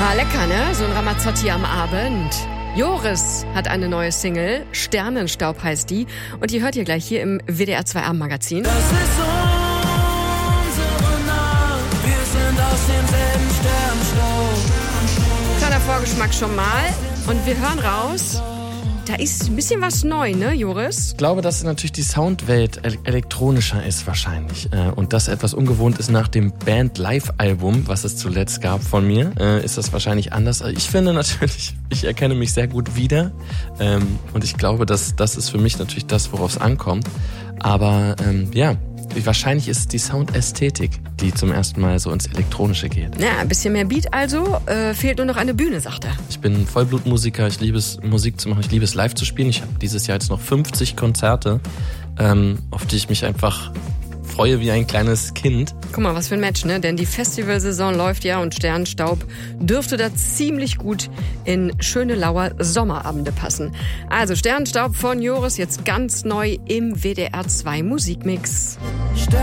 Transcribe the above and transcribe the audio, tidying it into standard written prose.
Ah, lecker, ne? So ein Ramazzotti am Abend. Joris hat eine neue Single, Sternenstaub heißt die. Und die hört ihr gleich hier im WDR 2 Abendmagazin. Das ist unsere Nacht, wir sind aus demselben Sternenstaub. Kleiner Vorgeschmack schon mal. Und wir hören raus, da ist ein bisschen was neu, ne, Joris? Ich glaube, dass natürlich die Soundwelt elektronischer ist wahrscheinlich. Und das etwas ungewohnt ist nach dem Band-Live-Album, was es zuletzt gab von mir, ist das wahrscheinlich anders. Ich finde natürlich, ich erkenne mich sehr gut wieder. Und ich glaube, dass das ist für mich natürlich das, worauf es ankommt. Aber ja, wahrscheinlich ist es die Soundästhetik, die zum ersten Mal so ins Elektronische geht. Ja, ein bisschen mehr Beat also. Fehlt nur noch eine Bühne, sagt er. Ich bin Vollblutmusiker, ich liebe es, Musik zu machen, ich liebe es, live zu spielen. Ich habe dieses Jahr jetzt noch 50 Konzerte, auf die ich mich einfach freue wie ein kleines Kind. Guck mal, was für ein Match, ne? Denn die Festivalsaison läuft ja und Sternenstaub dürfte da ziemlich gut in schöne Lauer Sommerabende passen. Also Sternenstaub von Joris jetzt ganz neu im WDR 2 Musikmix.